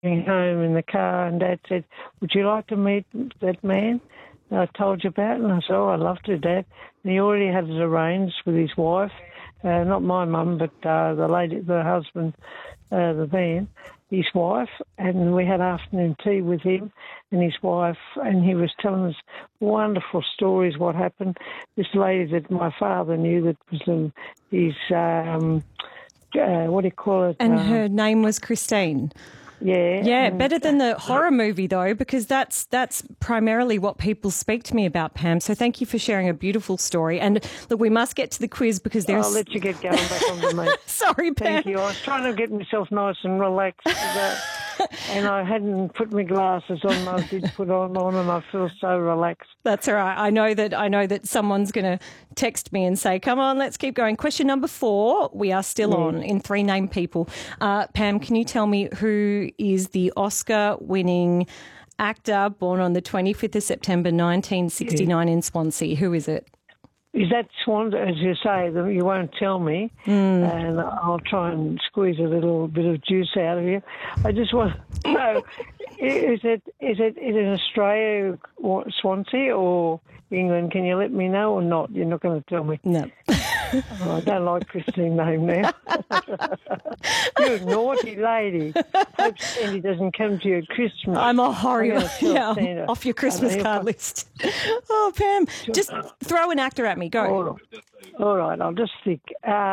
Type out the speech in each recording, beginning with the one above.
home in the car, and Dad said, "Would you like to meet that man I told you about?" And I said, "Oh, I'd love to, Dad." And he already had it arranged with his wife, not my mum, but the husband, the man, his wife, and we had afternoon tea with him and his wife, and he was telling us wonderful stories what happened. This lady that my father knew, that was his, what do you call it? And her name was Christine. Yeah. Yeah, better than the horror movie, though, because that's primarily what people speak to me about, Pam. So thank you for sharing a beautiful story. And look, we must get to the quiz because there's... I'll let you get going back on the mate. Sorry, Pam. Thank you. I was trying to get myself nice and relaxed and I hadn't put my glasses on. I did put on and I feel so relaxed. That's all right. I know that someone's going to text me and say, come on, let's keep going. Question number 4. We are still on in 3 named people. Pam, can you tell me who is the Oscar-winning actor born on the 25th of September 1969 in Swansea? Who is it? Is that Swansea, as you say, that you won't tell me, and I'll try and squeeze a little bit of juice out of you. I just want to know, is it in Australia, Swansea, or England? Can you let me know or not? You're not going to tell me? No. Oh, I don't like Christine's name now. You're a naughty lady. Hope Sandy doesn't come to you at Christmas. I'm a horrible, off your Christmas card list. Oh, Pam, just throw an actor at me. Go. All right, I'll just think.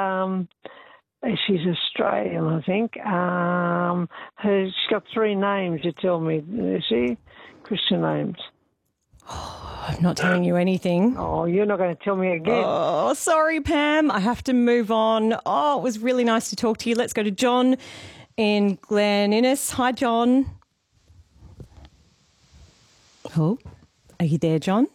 She's Australian, I think. She's got 3 names, you tell me. Is she? Christian names. I'm not telling you anything. Oh, you're not going to tell me again. Oh, sorry, Pam. I have to move on. Oh, it was really nice to talk to you. Let's go to John in Glen Innes. Hi, John. Oh, are you there, John?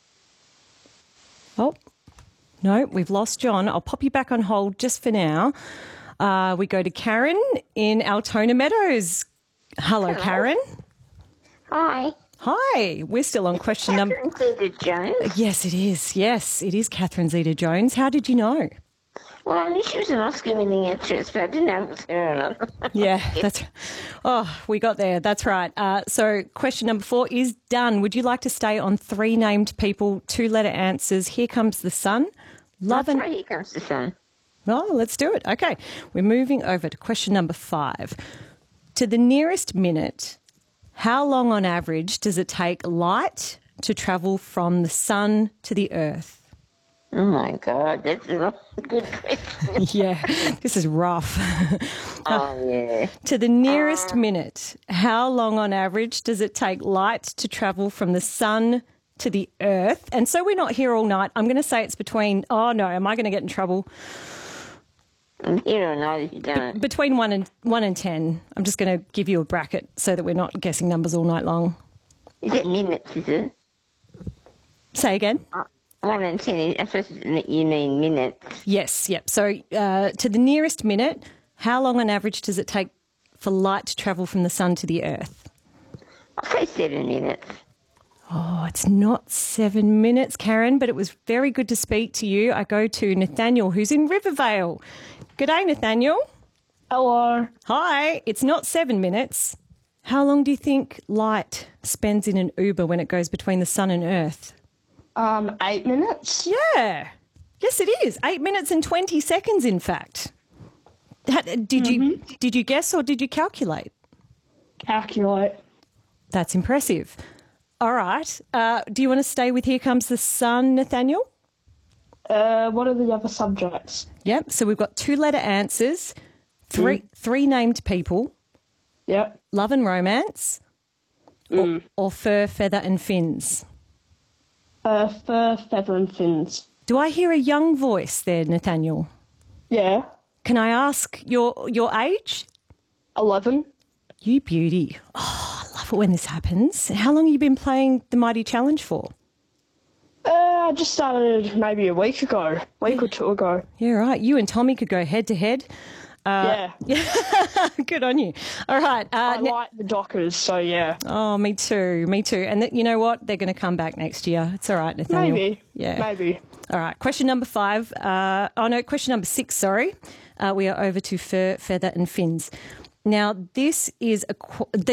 Oh, no, we've lost John. I'll pop you back on hold just for now. We go to Karen in Altona Meadows. Hello. Karen. Hi. Hi, we're still on question number... Catherine Zeta-Jones? Yes, it is. Yes, it is Catherine Zeta-Jones. How did you know? Well, I knew she was an Oscar-winning actress, but I didn't know it was her or not. Yeah, that's... Oh, we got there. That's right. So question number 4 is done. Would you like to stay on 3 named people, 2-letter answers? Here comes the sun. Here comes the sun. Oh, let's do it. Okay, we're moving over to question number 5. To the nearest minute... How long on average does it take light to travel from the sun to the earth? Oh, my God, that's a good question. Yeah, this is rough. Oh, yeah. To the nearest minute, how long on average does it take light to travel from the sun to the earth? And so we're not here all night. I'm going to say it's between, oh, no, am I going to get in trouble? I'm here or not if you don't. Between 1 and 10. I'm just going to give you a bracket so that we're not guessing numbers all night long. Is it minutes, is it? Say again? 1 and 10, I suppose you mean minutes. Yes, yep. So to the nearest minute, how long on average does it take for light to travel from the sun to the earth? I'll say 7 minutes. Oh, it's not 7 minutes, Karen, but it was very good to speak to you. I go to Nathaniel, who's in Rivervale. G'day, Nathaniel. Hello. Hi. It's not 7 minutes. How long do you think light spends in an Uber when it goes between the sun and earth? 8 minutes. Yeah. Yes, it is. 8 minutes and 20 seconds, in fact. Did you guess or did you calculate? Calculate. That's impressive. All right. Do you want to stay with Here Comes the Sun, Nathaniel? What are the other subjects? Yep. So we've got 2-letter answers, three named people. Yep. Love and romance, or fur, feather and fins. Fur, feather and fins. Do I hear a young voice there, Nathaniel? Yeah. Can I ask your age? 11. You beauty. Oh, I love it when this happens. How long have you been playing the Mighty Challenge for? I just started maybe a week or 2 ago. Yeah, right. You and Tommy could go head to head. Yeah. Good on you. All right. I like the Dockers, so yeah. Oh, me too. Me too. And you know what? They're going to come back next year. It's all right, Nathaniel. Maybe. Yeah. Maybe. All right. Question number 5. Question number 6, sorry. We are over to fur, feather and fins. Now, this is